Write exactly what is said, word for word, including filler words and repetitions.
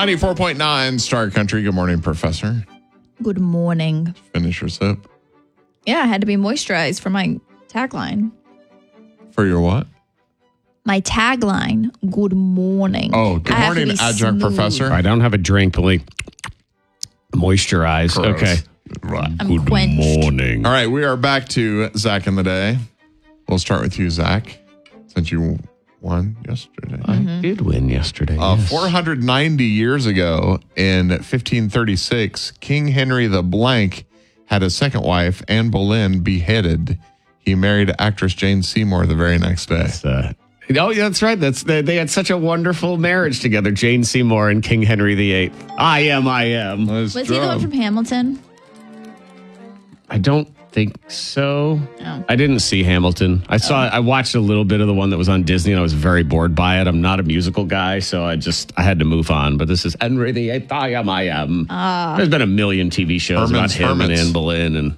ninety-four point nine Star Country. Good morning, Professor. Good morning. Finish your sip. Yeah, I had to be moisturized for my tagline. For your what? My tagline, good morning. Oh, good I have to morning, be adjunct smooth. professor. I don't have a drink, but like moisturize. Gross. Okay. Right. I'm Good quenched. morning. All right, we are back to Zach in the Day. We'll start with you, Zach, since you won yesterday. I did win yesterday. Uh, yes. four hundred ninety years ago in fifteen thirty-six, King Henry the Blank had a second wife, Anne Boleyn, beheaded. He married actress Jane Seymour the very next day. That's, uh, oh, yeah, that's right. That's they, they had such a wonderful marriage together, Jane Seymour and King Henry the Eighth. I am, I am. Let's Was he the one drum. from Hamilton? I don't think so. No. I didn't see Hamilton. I saw. I watched a little bit of the one that was on Disney, and I was very bored by it. I'm not a musical guy, so I just I had to move on. But this is Henry the Eighth. I am. I am. Ah. There's been a million T V shows Herman's about him Hermits. and Anne Boleyn, and